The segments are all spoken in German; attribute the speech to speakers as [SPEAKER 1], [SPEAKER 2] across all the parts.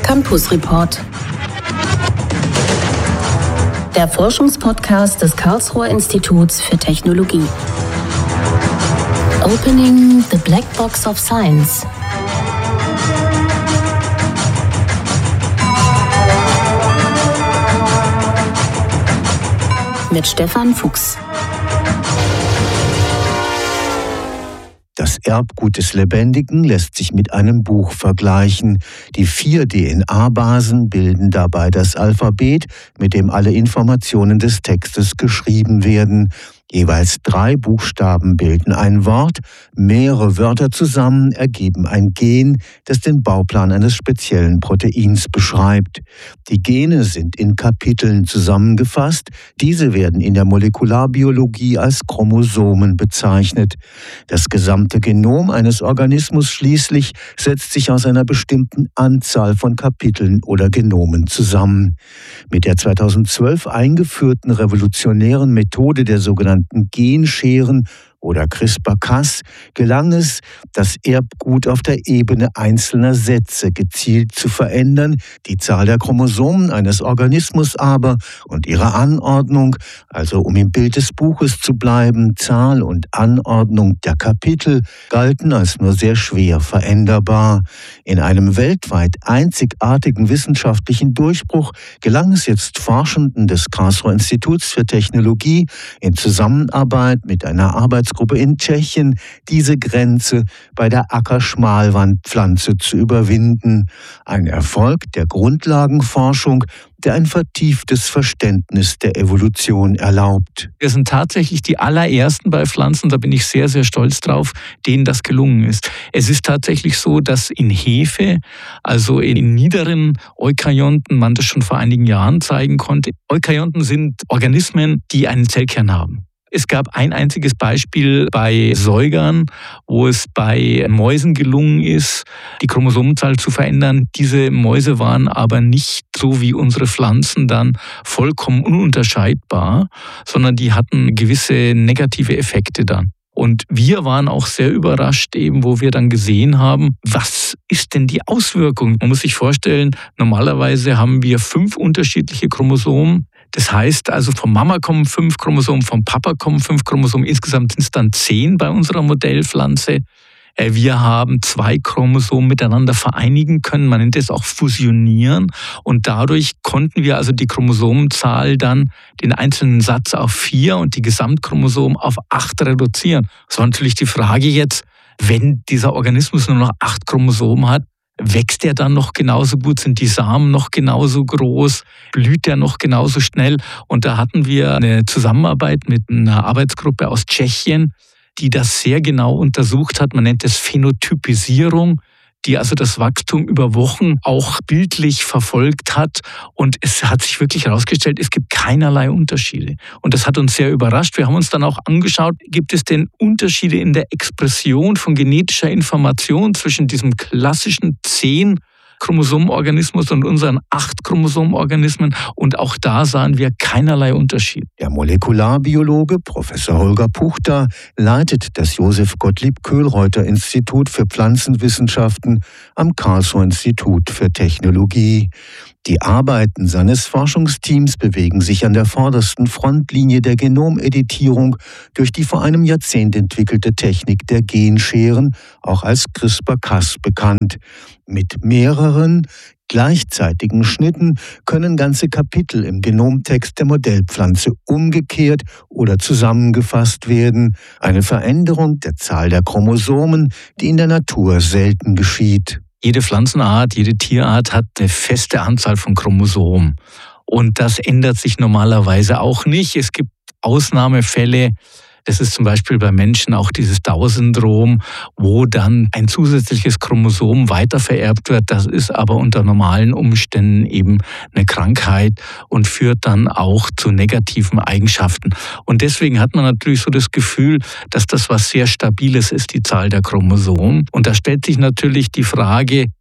[SPEAKER 1] Campus Report. Der Forschungspodcast des Karlsruher Instituts für Technologie. Opening the Black Box of Science. Mit Stefan Fuchs.
[SPEAKER 2] Das Erbgut des Lebendigen lässt sich mit einem Buch vergleichen. Die 4 DNA-Basen bilden dabei das Alphabet, mit dem alle Informationen des Textes geschrieben werden. Jeweils 3 Buchstaben bilden ein Wort, mehrere Wörter zusammen ergeben ein Gen, das den Bauplan eines speziellen Proteins beschreibt. Die Gene sind in Kapiteln zusammengefasst, diese werden in der Molekularbiologie als Chromosomen bezeichnet. Das gesamte Genom eines Organismus schließlich setzt sich aus einer bestimmten Anzahl von Kapiteln oder Genomen zusammen. Mit der 2012 eingeführten revolutionären Methode der sogenannten Genscheren oder CRISPR-Cas gelang es, das Erbgut auf der Ebene einzelner Sätze gezielt zu verändern, die Zahl der Chromosomen eines Organismus aber und ihre Anordnung, also um im Bild des Buches zu bleiben, Zahl und Anordnung der Kapitel, galten als nur sehr schwer veränderbar. In einem weltweit einzigartigen wissenschaftlichen Durchbruch gelang es jetzt Forschenden des Karlsruher Instituts für Technologie in Zusammenarbeit mit einer Arbeitsgruppe in Tschechien, diese Grenze bei der Ackerschmalwandpflanze zu überwinden. Ein Erfolg der Grundlagenforschung, der ein vertieftes Verständnis der Evolution erlaubt.
[SPEAKER 3] Wir sind tatsächlich die allerersten bei Pflanzen, da bin ich sehr, sehr stolz drauf, denen das gelungen ist. Es ist tatsächlich so, dass in Hefe, also in niederen Eukaryoten, man das schon vor einigen Jahren zeigen konnte. Eukaryoten sind Organismen, die einen Zellkern haben. Es gab ein einziges Beispiel bei Säugern, wo es bei Mäusen gelungen ist, die Chromosomenzahl zu verändern. Diese Mäuse waren aber nicht so wie unsere Pflanzen dann vollkommen ununterscheidbar, sondern die hatten gewisse negative Effekte dann. Und wir waren auch sehr überrascht, eben, wo wir dann gesehen haben, was ist denn die Auswirkung? Man muss sich vorstellen, normalerweise haben wir 5 unterschiedliche Chromosomen. Das heißt also, von Mama kommen 5 Chromosomen, vom Papa kommen 5 Chromosomen. Insgesamt sind es dann 10 bei unserer Modellpflanze. Wir haben 2 Chromosomen miteinander vereinigen können. Man nennt es auch fusionieren. Und dadurch konnten wir also die Chromosomenzahl dann, den einzelnen Satz auf 4 und die Gesamtchromosomen auf 8 reduzieren. Das war natürlich die Frage jetzt, wenn dieser Organismus nur noch 8 Chromosomen hat, wächst er dann noch genauso gut? Sind die Samen noch genauso groß? Blüht er noch genauso schnell? Und da hatten wir eine Zusammenarbeit mit einer Arbeitsgruppe aus Tschechien, die das sehr genau untersucht hat. Man nennt es Phänotypisierung, die also das Wachstum über Wochen auch bildlich verfolgt hat. Und es hat sich wirklich herausgestellt, es gibt keinerlei Unterschiede. Und das hat uns sehr überrascht. Wir haben uns dann auch angeschaut, gibt es denn Unterschiede in der Expression von genetischer Information zwischen diesem klassischen 10 Chromosomenorganismus und unseren 8 Chromosomenorganismen, und auch da sahen wir keinerlei Unterschied.
[SPEAKER 2] Der Molekularbiologe Professor Holger Puchter leitet das Josef Gottlieb Köhlreuter Institut für Pflanzenwissenschaften am Karlsruher Institut für Technologie. Die Arbeiten seines Forschungsteams bewegen sich an der vordersten Frontlinie der Genomeditierung durch die vor einem Jahrzehnt entwickelte Technik der Genscheren, auch als CRISPR-Cas bekannt. Mit mehreren gleichzeitigen Schnitten können ganze Kapitel im Genomtext der Modellpflanze umgekehrt oder zusammengefasst werden. Eine Veränderung der Zahl der Chromosomen, die in der Natur selten geschieht.
[SPEAKER 3] Jede Pflanzenart, jede Tierart hat eine feste Anzahl von Chromosomen. Und das ändert sich normalerweise auch nicht. Es gibt Ausnahmefälle. Das ist zum Beispiel bei Menschen auch dieses Down-Syndrom, wo dann ein zusätzliches Chromosom weitervererbt wird. Das ist aber unter normalen Umständen eben eine Krankheit und führt dann auch zu negativen Eigenschaften. Und deswegen hat man natürlich so das Gefühl, dass das was sehr Stabiles ist, die Zahl der Chromosomen. Und da stellt sich natürlich die Frage,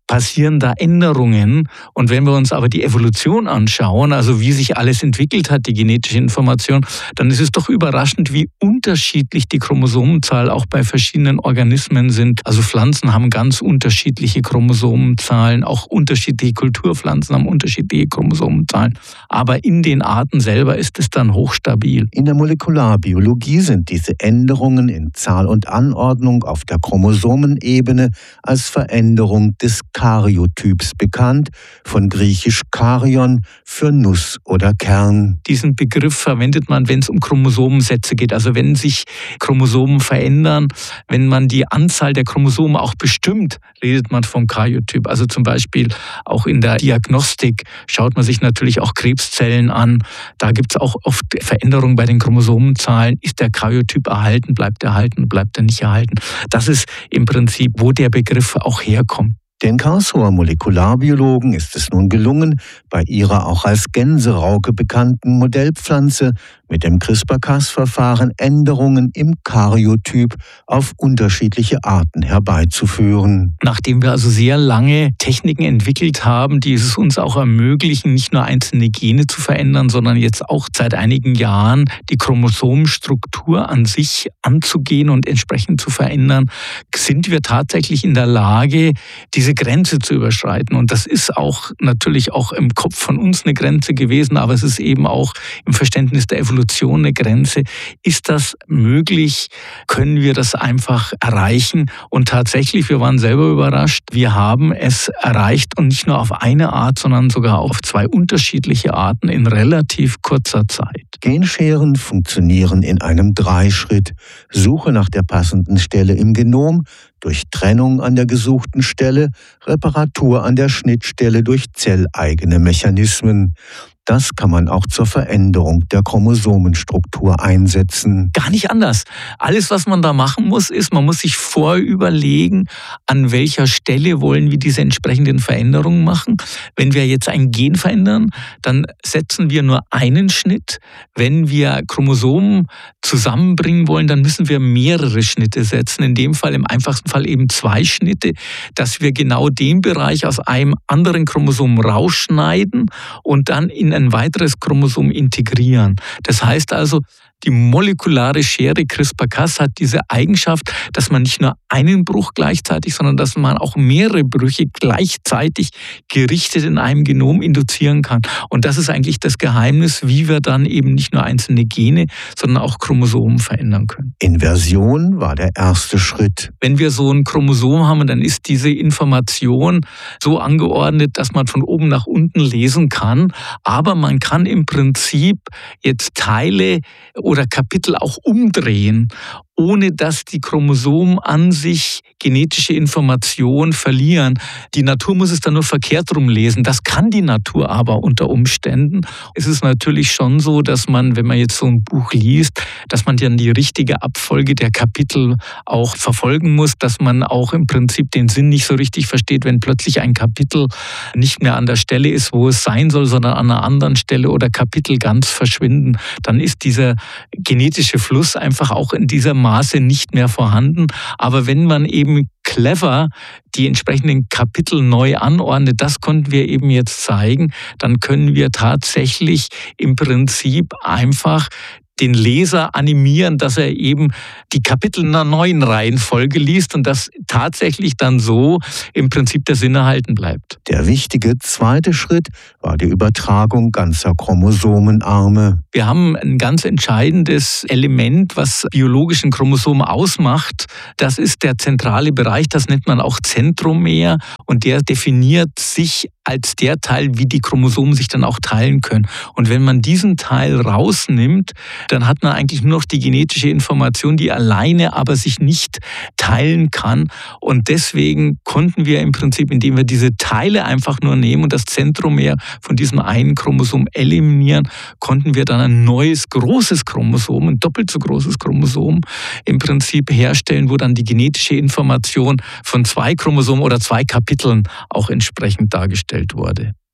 [SPEAKER 3] passieren da Änderungen. Und wenn wir uns aber die Evolution anschauen, also wie sich alles entwickelt hat, die genetische Information, dann ist es doch überraschend, wie unterschiedlich die Chromosomenzahl auch bei verschiedenen Organismen sind. Also Pflanzen haben ganz unterschiedliche Chromosomenzahlen, auch unterschiedliche Kulturpflanzen haben unterschiedliche Chromosomenzahlen. Aber in den Arten selber ist es dann hochstabil.
[SPEAKER 2] In der Molekularbiologie sind diese Änderungen in Zahl und Anordnung auf der Chromosomenebene als Veränderung des Karyotyps bekannt, von griechisch Karyon für Nuss oder Kern.
[SPEAKER 3] Diesen Begriff verwendet man, wenn es um Chromosomensätze geht, also wenn sich Chromosomen verändern, wenn man die Anzahl der Chromosomen auch bestimmt, redet man vom Karyotyp. Also zum Beispiel auch in der Diagnostik schaut man sich natürlich auch Krebszellen an. Da gibt es auch oft Veränderungen bei den Chromosomenzahlen. Ist der Karyotyp erhalten, bleibt er nicht erhalten? Das ist im Prinzip, wo der Begriff auch herkommt.
[SPEAKER 2] Den Karlsruher Molekularbiologen ist es nun gelungen, bei ihrer auch als Gänserauke bekannten Modellpflanze mit dem CRISPR-Cas-Verfahren Änderungen im Karyotyp auf unterschiedliche Arten herbeizuführen.
[SPEAKER 3] Nachdem wir also sehr lange Techniken entwickelt haben, die es uns auch ermöglichen, nicht nur einzelne Gene zu verändern, sondern jetzt auch seit einigen Jahren die Chromosomenstruktur an sich anzugehen und entsprechend zu verändern, sind wir tatsächlich in der Lage, diese Grenze zu überschreiten. Und das ist auch natürlich auch im Kopf von uns eine Grenze gewesen, aber es ist eben auch im Verständnis der Evolution eine Grenze. Ist das möglich? Können wir das einfach erreichen? Und tatsächlich, wir waren selber überrascht, wir haben es erreicht und nicht nur auf eine Art, sondern sogar auf 2 unterschiedliche Arten in relativ kurzer Zeit.
[SPEAKER 2] Genscheren funktionieren in einem 3-Schritt. Suche nach der passenden Stelle im Genom, durch Trennung an der gesuchten Stelle, Reparatur an der Schnittstelle durch zelleigene Mechanismen. Das kann man auch zur Veränderung der Chromosomenstruktur einsetzen.
[SPEAKER 3] Gar nicht anders. Alles, was man da machen muss, ist, man muss sich vorüberlegen, an welcher Stelle wollen wir diese entsprechenden Veränderungen machen. Wenn wir jetzt ein Gen verändern, dann setzen wir nur einen Schnitt. Wenn wir Chromosomen zusammenbringen wollen, dann müssen wir mehrere Schnitte setzen. In dem Fall, im einfachsten Fall eben 2 Schnitte, dass wir genau den Bereich aus einem anderen Chromosom rausschneiden und dann in ein weiteres Chromosom integrieren. Das heißt also, die molekulare Schere CRISPR-Cas hat diese Eigenschaft, dass man nicht nur einen Bruch gleichzeitig, sondern dass man auch mehrere Brüche gleichzeitig gerichtet in einem Genom induzieren kann. Und das ist eigentlich das Geheimnis, wie wir dann eben nicht nur einzelne Gene, sondern auch Chromosomen verändern können.
[SPEAKER 2] Inversion war der erste Schritt.
[SPEAKER 3] Wenn wir so ein Chromosom haben, dann ist diese Information so angeordnet, dass man von oben nach unten lesen kann. Aber man kann im Prinzip jetzt Teile oder Kapitel auch umdrehen, ohne dass die Chromosomen an sich genetische Information verlieren. Die Natur muss es dann nur verkehrt rum lesen. Das kann die Natur aber unter Umständen. Es ist natürlich schon so, dass man, wenn man jetzt so ein Buch liest, dass man dann die richtige Abfolge der Kapitel auch verfolgen muss, dass man auch im Prinzip den Sinn nicht so richtig versteht, wenn plötzlich ein Kapitel nicht mehr an der Stelle ist, wo es sein soll, sondern an einer anderen Stelle oder Kapitel ganz verschwinden. Dann ist dieser genetische Fluss einfach auch in dieser Maße nicht mehr vorhanden. Aber wenn man eben clever die entsprechenden Kapitel neu anordnet, das konnten wir eben jetzt zeigen, dann können wir tatsächlich im Prinzip einfach den Leser animieren, dass er eben die Kapitel in einer neuen Reihenfolge liest und dass tatsächlich dann so im Prinzip der Sinn erhalten bleibt.
[SPEAKER 2] Der wichtige 2. Schritt war die Übertragung ganzer Chromosomenarme.
[SPEAKER 3] Wir haben ein ganz entscheidendes Element, was biologischen Chromosom ausmacht. Das ist der zentrale Bereich, das nennt man auch Zentromer und der definiert sich als der Teil, wie die Chromosomen sich dann auch teilen können. Und wenn man diesen Teil rausnimmt, dann hat man eigentlich nur noch die genetische Information, die alleine aber sich nicht teilen kann. Und deswegen konnten wir im Prinzip, indem wir diese Teile einfach nur nehmen und das Zentromer von diesem einen Chromosom eliminieren, konnten wir dann ein neues, großes Chromosom, ein doppelt so großes Chromosom im Prinzip herstellen, wo dann die genetische Information von 2 Chromosomen oder 2 Kapiteln auch entsprechend dargestellt wurde.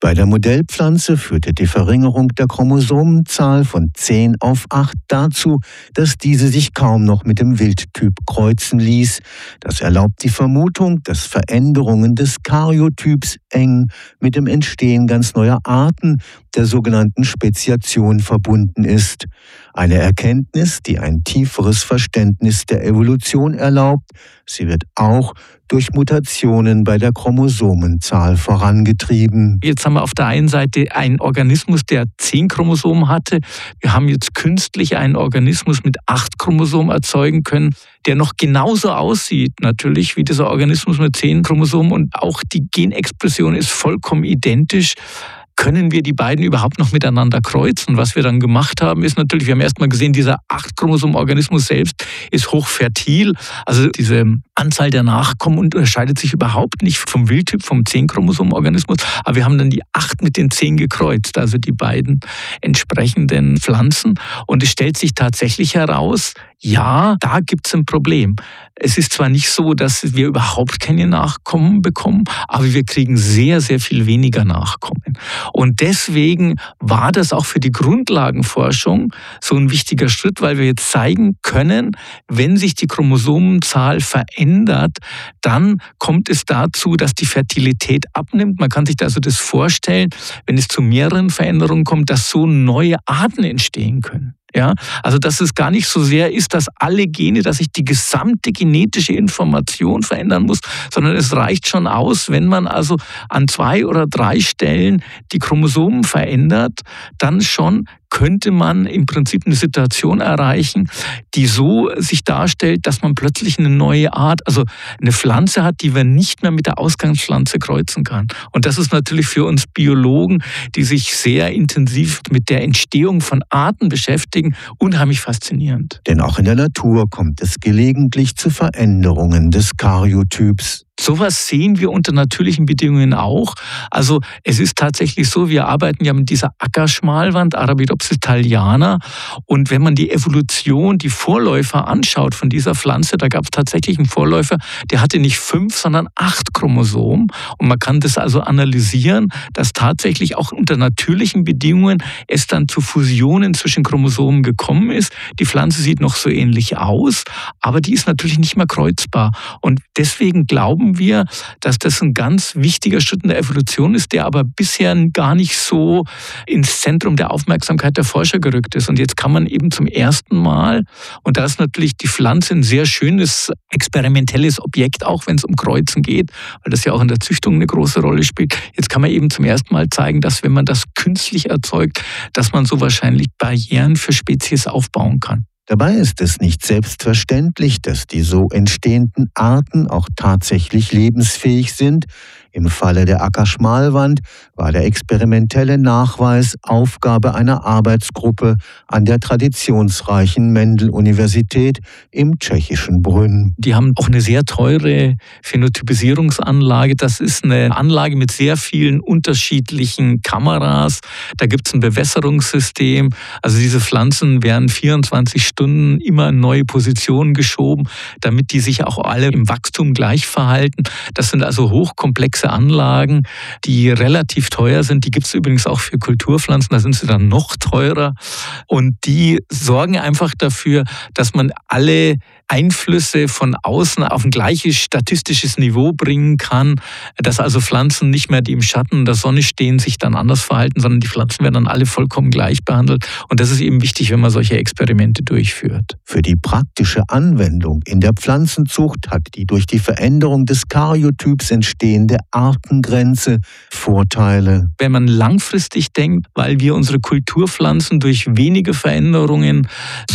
[SPEAKER 2] Bei der Modellpflanze führte die Verringerung der Chromosomenzahl von 10 auf 8 dazu, dass diese sich kaum noch mit dem Wildtyp kreuzen ließ. Das erlaubt die Vermutung, dass Veränderungen des Karyotyps eng mit dem Entstehen ganz neuer Arten, der sogenannten Speziation, verbunden ist. Eine Erkenntnis, die ein tieferes Verständnis der Evolution erlaubt. Sie wird auch durch Mutationen bei der Chromosomenzahl vorangetrieben.
[SPEAKER 3] Jetzt haben wir auf der einen Seite einen Organismus, der 10 Chromosomen hatte. Wir haben jetzt künstlich einen Organismus mit 8 Chromosomen erzeugen können, der noch genauso aussieht natürlich wie dieser Organismus mit 10 Chromosomen, und auch die Genexpression ist vollkommen identisch. Können wir die beiden überhaupt noch miteinander kreuzen? Was wir dann gemacht haben, ist natürlich, wir haben erstmal gesehen, dieser 8-Chromosom-Organismus selbst ist hochfertil. Also diese Anzahl der Nachkommen unterscheidet sich überhaupt nicht vom Wildtyp, vom 10-Chromosom-Organismus. Aber wir haben dann die 8 mit den 10 gekreuzt, also die beiden entsprechenden Pflanzen. Und es stellt sich tatsächlich heraus, ja, da gibt es ein Problem. Es ist zwar nicht so, dass wir überhaupt keine Nachkommen bekommen, aber wir kriegen sehr, sehr viel weniger Nachkommen. Und deswegen war das auch für die Grundlagenforschung so ein wichtiger Schritt, weil wir jetzt zeigen können, wenn sich die Chromosomenzahl verändert, dann kommt es dazu, dass die Fertilität abnimmt. Man kann sich also das vorstellen, wenn es zu mehreren Veränderungen kommt, dass so neue Arten entstehen können. Ja, also dass es gar nicht so sehr ist, dass alle Gene, dass sich die gesamte genetische Information verändern muss, sondern es reicht schon aus, wenn man also an 2 oder 3 Stellen die Chromosomen verändert, dann schon könnte man im Prinzip eine Situation erreichen, die so sich darstellt, dass man plötzlich eine neue Art, also eine Pflanze hat, die man nicht mehr mit der Ausgangspflanze kreuzen kann. Und das ist natürlich für uns Biologen, die sich sehr intensiv mit der Entstehung von Arten beschäftigen, unheimlich faszinierend.
[SPEAKER 2] Denn auch in der Natur kommt es gelegentlich zu Veränderungen des Karyotyps.
[SPEAKER 3] Sowas sehen wir unter natürlichen Bedingungen auch. Also es ist tatsächlich so, wir arbeiten ja mit dieser Ackerschmalwand, Arabidopsis thaliana. Und wenn man die Evolution, die Vorläufer anschaut von dieser Pflanze, da gab es tatsächlich einen Vorläufer, der hatte nicht 5, sondern 8 Chromosomen. Und man kann das also analysieren, dass tatsächlich auch unter natürlichen Bedingungen es dann zu Fusionen zwischen Chromosomen gekommen ist. Die Pflanze sieht noch so ähnlich aus, aber die ist natürlich nicht mehr kreuzbar. Und deswegen glauben wir, dass das ein ganz wichtiger Schritt in der Evolution ist, der aber bisher gar nicht so ins Zentrum der Aufmerksamkeit der Forscher gerückt ist. Und jetzt kann man eben zum ersten Mal, und da ist natürlich die Pflanze ein sehr schönes experimentelles Objekt, auch wenn es um Kreuzen geht, weil das ja auch in der Züchtung eine große Rolle spielt. Jetzt kann man eben zum ersten Mal zeigen, dass wenn man das künstlich erzeugt, dass man so wahrscheinlich Barrieren für Spezies aufbauen kann.
[SPEAKER 2] Dabei ist es nicht selbstverständlich, dass die so entstehenden Arten auch tatsächlich lebensfähig sind. Im Falle der Ackerschmalwand war der experimentelle Nachweis Aufgabe einer Arbeitsgruppe an der traditionsreichen Mendel-Universität im tschechischen Brünn.
[SPEAKER 3] Die haben auch eine sehr teure Phänotypisierungsanlage. Das ist eine Anlage mit sehr vielen unterschiedlichen Kameras. Da gibt es ein Bewässerungssystem. Also diese Pflanzen werden 24 Stunden immer in neue Positionen geschoben, damit die sich auch alle im Wachstum gleich verhalten. Das sind also hochkomplexe Anlagen, die relativ teuer sind. Die gibt es übrigens auch für Kulturpflanzen, da sind sie dann noch teurer. Und die sorgen einfach dafür, dass man alle Einflüsse von außen auf ein gleiches statistisches Niveau bringen kann, dass also Pflanzen nicht mehr, die im Schatten der Sonne stehen, sich dann anders verhalten, sondern die Pflanzen werden dann alle vollkommen gleich behandelt. Und das ist eben wichtig, wenn man solche Experimente durchführt.
[SPEAKER 2] Für die praktische Anwendung in der Pflanzenzucht hat die durch die Veränderung des Karyotyps entstehende Artengrenze Vorteile.
[SPEAKER 3] Wenn man langfristig denkt, weil wir unsere Kulturpflanzen durch wenige Veränderungen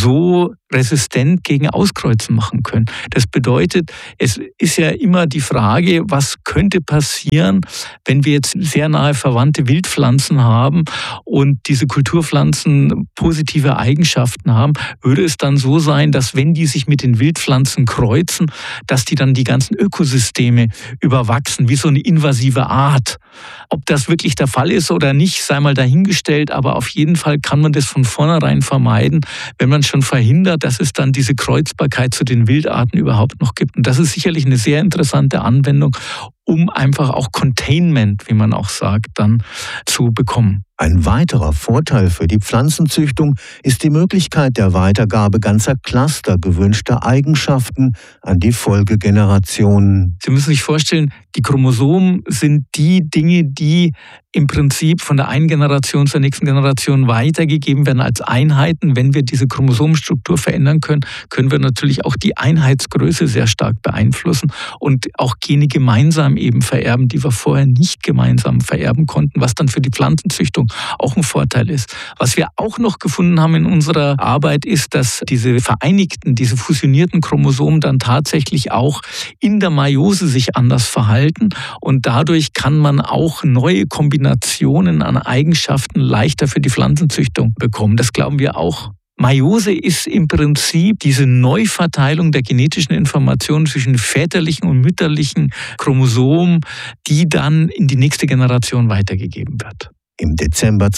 [SPEAKER 3] so resistent gegen Auskreuzen machen können. Das bedeutet, es ist ja immer die Frage, was könnte passieren, wenn wir jetzt sehr nahe verwandte Wildpflanzen haben und diese Kulturpflanzen positive Eigenschaften haben, würde es dann so sein, dass wenn die sich mit den Wildpflanzen kreuzen, dass die dann die ganzen Ökosysteme überwachsen, wie so eine invasive Art. Ob das wirklich der Fall ist oder nicht, sei mal dahingestellt, aber auf jeden Fall kann man das von vornherein vermeiden, wenn man schon verhindert, dass es dann diese Kreuzbarkeit zu den Wildarten überhaupt noch gibt. Und das ist sicherlich eine sehr interessante Anwendung, um einfach auch Containment, wie man auch sagt, dann zu bekommen.
[SPEAKER 2] Ein weiterer Vorteil für die Pflanzenzüchtung ist die Möglichkeit der Weitergabe ganzer Cluster gewünschter Eigenschaften an die Folgegenerationen.
[SPEAKER 3] Sie müssen sich vorstellen, die Chromosomen sind die Dinge, die im Prinzip von der einen Generation zur nächsten Generation weitergegeben werden als Einheiten. Wenn wir diese Chromosomenstruktur verändern können, können wir natürlich auch die Einheitsgröße sehr stark beeinflussen und auch Gene gemeinsam eben vererben, die wir vorher nicht gemeinsam vererben konnten, was dann für die Pflanzenzüchtung auch ein Vorteil ist. Was wir auch noch gefunden haben in unserer Arbeit ist, dass diese vereinigten, diese fusionierten Chromosomen dann tatsächlich auch in der Meiose sich anders verhalten und dadurch kann man auch neue Kombinationen an Eigenschaften leichter für die Pflanzenzüchtung bekommen. Das glauben wir auch. Meiose ist im Prinzip diese Neuverteilung der genetischen Informationen zwischen väterlichen und mütterlichen Chromosomen, die dann in die nächste Generation weitergegeben wird.
[SPEAKER 2] Im Dezember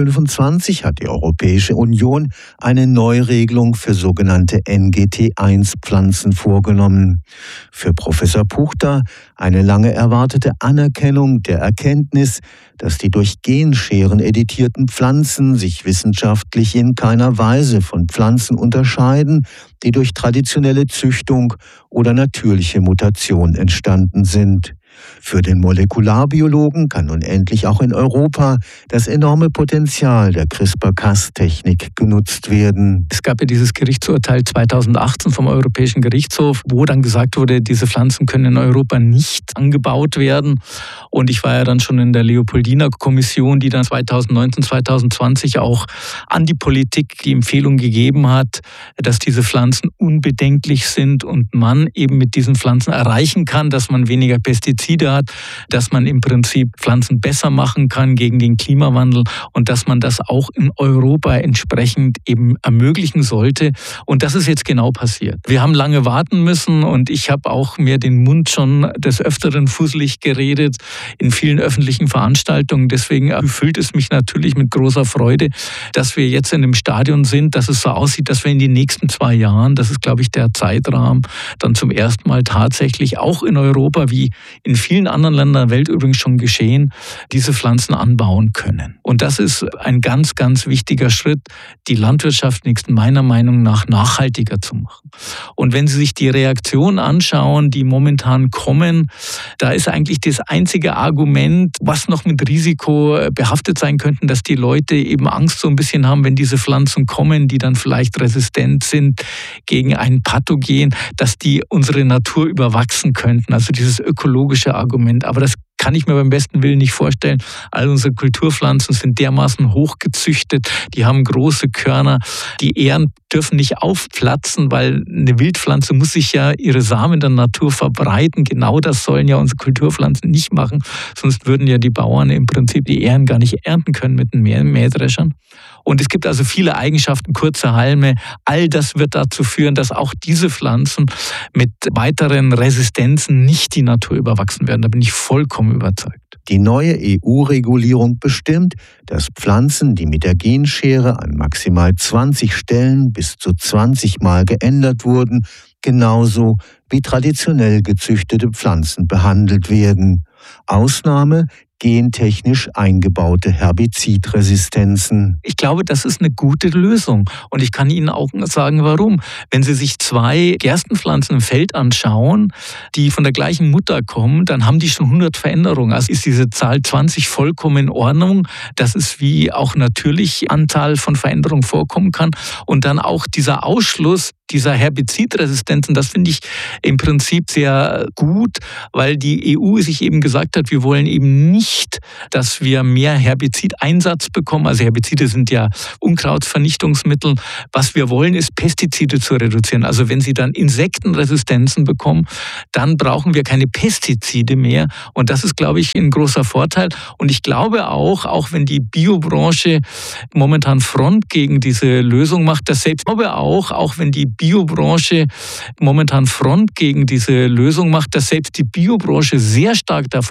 [SPEAKER 2] 2025 hat die Europäische Union eine Neuregelung für sogenannte NGT1-Pflanzen vorgenommen. Für Professor Puchta eine lange erwartete Anerkennung der Erkenntnis, dass die durch Genscheren editierten Pflanzen sich wissenschaftlich in keiner Weise von Pflanzen unterscheiden, die durch traditionelle Züchtung oder natürliche Mutation entstanden sind. Für den Molekularbiologen kann nun endlich auch in Europa das enorme Potenzial der CRISPR-Cas-Technik genutzt werden.
[SPEAKER 3] Es gab ja dieses Gerichtsurteil 2018 vom Europäischen Gerichtshof, wo dann gesagt wurde, diese Pflanzen können in Europa nicht angebaut werden. Und ich war ja dann schon in der Leopoldina-Kommission, die dann 2019, 2020 auch an die Politik die Empfehlung gegeben hat, dass diese Pflanzen unbedenklich sind und man eben mit diesen Pflanzen erreichen kann, dass man weniger Pestizide hat, dass man im Prinzip Pflanzen besser machen kann gegen den Klimawandel und dass man das auch in Europa entsprechend eben ermöglichen sollte. Und das ist jetzt genau passiert. Wir haben lange warten müssen und ich habe auch mir den Mund schon des Öfteren fusselig geredet in vielen öffentlichen Veranstaltungen. Deswegen erfüllt es mich natürlich mit großer Freude, dass wir jetzt in dem Stadion sind, dass es so aussieht, dass wir in den nächsten 2 Jahren, das ist glaube ich der Zeitrahmen, dann zum ersten Mal tatsächlich auch in Europa wie in vielen anderen Ländern der Welt übrigens schon geschehen, diese Pflanzen anbauen können. Und das ist ein ganz, ganz wichtiger Schritt, die Landwirtschaft meiner Meinung nach nachhaltiger zu machen. Und wenn Sie sich die Reaktionen anschauen, die momentan kommen, da ist eigentlich das einzige Argument, was noch mit Risiko behaftet sein könnten, dass die Leute eben Angst so ein bisschen haben, wenn diese Pflanzen kommen, die dann vielleicht resistent sind gegen ein Pathogen, dass die unsere Natur überwachsen könnten. Also dieses ökologische Argument. Aber das kann ich mir beim besten Willen nicht vorstellen. All unsere Kulturpflanzen sind dermaßen hochgezüchtet, die haben große Körner. Die Ähren dürfen nicht aufplatzen, weil eine Wildpflanze muss sich ja ihre Samen in der Natur verbreiten. Genau das sollen ja unsere Kulturpflanzen nicht machen. Sonst würden ja die Bauern im Prinzip die Ähren gar nicht ernten können mit den Mähdreschern. Und es gibt also viele Eigenschaften, kurze Halme. All das wird dazu führen, dass auch diese Pflanzen mit weiteren Resistenzen nicht die Natur überwachsen werden. Da bin ich vollkommen überzeugt.
[SPEAKER 2] Die neue EU-Regulierung bestimmt, dass Pflanzen, die mit der Genschere an maximal 20 Stellen bis zu 20 Mal geändert wurden, genauso wie traditionell gezüchtete Pflanzen behandelt werden. Ausnahme: gentechnisch eingebaute Herbizidresistenzen.
[SPEAKER 3] Ich glaube, das ist eine gute Lösung. Und ich kann Ihnen auch sagen, warum. Wenn Sie sich 2 Gerstenpflanzen im Feld anschauen, die von der gleichen Mutter kommen, dann haben die schon 100 Veränderungen. Also ist diese Zahl 20 vollkommen in Ordnung. Das ist wie auch natürlich Anzahl von Veränderungen vorkommen kann. Und dann auch dieser Ausschluss dieser Herbizidresistenzen, das finde ich im Prinzip sehr gut, weil die EU sich eben gesagt hat, wir wollen eben nicht, dass wir mehr Herbizideinsatz bekommen. Also Herbizide sind ja Unkrautsvernichtungsmittel. Was wir wollen, ist Pestizide zu reduzieren. Also wenn Sie dann Insektenresistenzen bekommen, dann brauchen wir keine Pestizide mehr. Und das ist, glaube ich, ein großer Vorteil. Und ich glaube auch wenn die Biobranche momentan Front gegen diese Lösung macht, dass selbst wenn die Biobranche momentan Front gegen diese Lösung macht, dass selbst die Biobranche sehr stark davon